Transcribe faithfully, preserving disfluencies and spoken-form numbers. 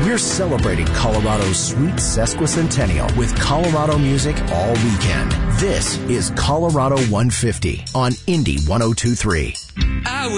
We're celebrating Colorado's sweet sesquicentennial with Colorado music all weekend. This is Colorado one fifty on Indy one oh two point three.